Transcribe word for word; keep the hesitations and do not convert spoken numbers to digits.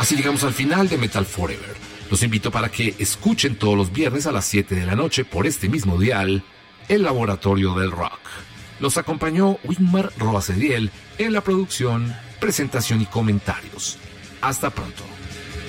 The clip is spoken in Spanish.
Así llegamos al final de Metal Forever. Los invito para que escuchen todos los viernes a las siete de la noche por este mismo dial, El Laboratorio del Rock. Los acompañó Wigmar Roasediel en la producción, presentación y comentarios. Hasta pronto.